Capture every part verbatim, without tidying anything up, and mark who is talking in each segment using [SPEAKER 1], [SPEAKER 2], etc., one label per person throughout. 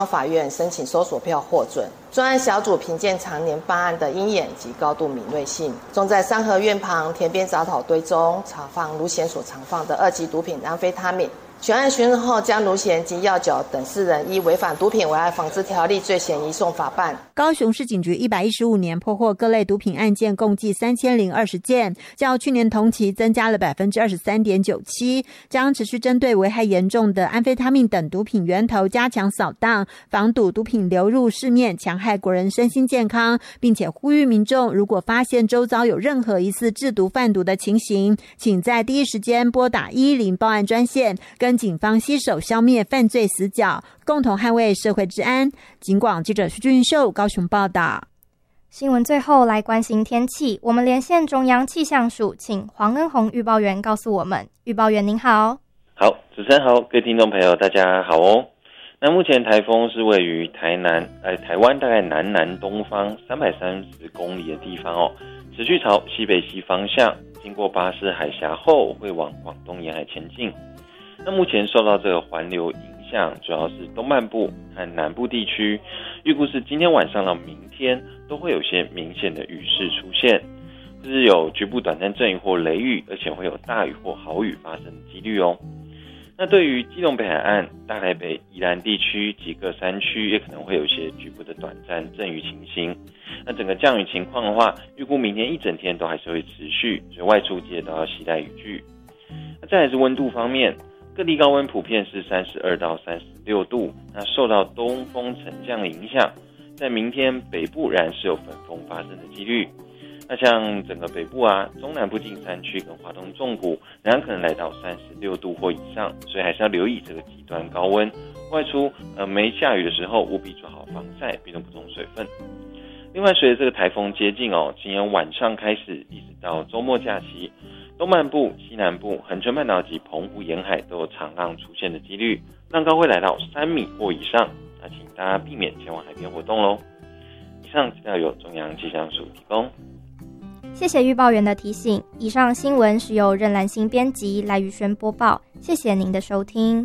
[SPEAKER 1] 法院申请搜索票获准。专案小组评鉴常年办案的鹰眼及高度敏锐性，终在三合院旁田边杂草堆中查放卢贤所藏放的二级毒品安非他命。全案询问后，将卢贤及药酒等四人依违反毒品危害防治条例罪嫌移送法办。
[SPEAKER 2] 高雄市警局一百一十五年破获各类毒品案件共计三千零二十件，较去年同期增加了百分之二十三点九七，将持续针对危害严重的安非他命等毒品源头加强扫荡，防堵毒品流入市面，强害国人身心健康，并且呼吁民众如果发现周遭有任何疑似制毒贩毒的情形，请在第一时间拨打一一零报案专线，跟警方携手消灭犯罪死角，共同捍卫社会治安。警广记者徐俊秀高雄报道。
[SPEAKER 3] 新闻最后来关心天气，我们连线中央气象署，请黄恩宏预报员告诉我们。预报员您好。
[SPEAKER 4] 好，主持人好，各位听众朋友大家好哦。那目前台风是位于台南呃台湾大概南南东方三百三十公里的地方哦，持续朝西北西方向，经过巴士海峡后会往广东沿海前进。那目前受到这个环流影响，主要是东半部和南部地区，预估是今天晚上到明天都会有些明显的雨势出现，就是有局部短暂阵雨或雷雨，而且会有大雨或豪雨发生的几率哦。那对于基隆北海岸、大台北、宜兰地区及各山区，也可能会有一些局部的短暂阵雨情形。那整个降雨情况的话，预估明天一整天都还是会持续，所以外出记得都要携带雨具。那再来是温度方面，各地高温普遍是三十二到三十六度，那受到东风沉降的影响，在明天北部仍然是有粉风发生的几率。那像整个北部啊、中南部近山区跟华东纵谷，仍然可能来到三十六度或以上，所以还是要留意这个极端高温。外出呃没下雨的时候，务必做好防晒，并补充水分。另外，随着这个台风接近哦，今天晚上开始一直到周末假期，东半部、西南部、恒春半岛及澎湖沿海都有长浪出现的几率，浪高会来到三米或以上，那请大家避免前往海边活动咯。以上资料由中央气象署提供。
[SPEAKER 3] 谢谢预报员的提醒。以上新闻是由任兰心编辑，赖宇轩播报。谢谢您的收听。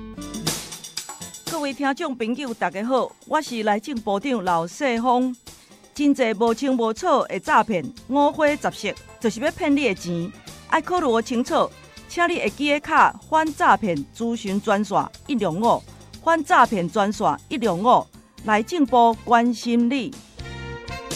[SPEAKER 5] 各位听众朋友大家好，我是内政部长刘世芳。真侪无清无楚的诈骗，五花十色，就是要骗你的钱。爱考虑清楚，请你会记得卡反诈骗咨询专线一零五，反诈骗专线一零五，内政部关心你。